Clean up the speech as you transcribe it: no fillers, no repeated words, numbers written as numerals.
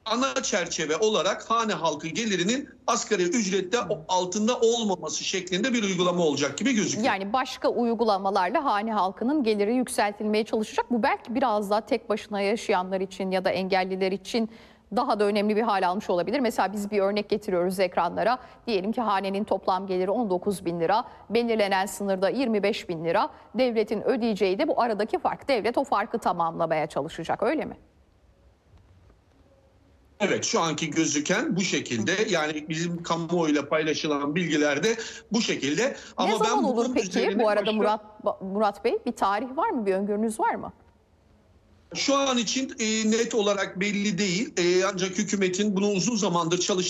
ana çerçeve olarak hane halkı gelirinin asgari ücrette altında olmaması şeklinde bir uygulama olacak gibi gözüküyor. Yani başka uygulamalarla hane halkının geliri yükseltilmeye çalışacak. Bu belki biraz daha tek başına yaşayanlar için ya da engelliler için daha da önemli bir hal almış olabilir. Mesela biz bir örnek getiriyoruz ekranlara. Diyelim ki hanenin toplam geliri 19 bin lira, belirlenen sınırda 25 bin lira. Devletin ödeyeceği de bu aradaki fark. Devlet o farkı tamamlamaya çalışacak, öyle mi? Evet, şu anki gözüken bu şekilde, yani bizim kamuoyuyla paylaşılan bilgilerde bu şekilde. Ama Ne zaman olur peki bu arada Murat Bey? Bir tarih var mı, bir öngörünüz var mı? Şu an için net olarak belli değil. Ancak hükümetin bunu uzun zamandır çalıştığı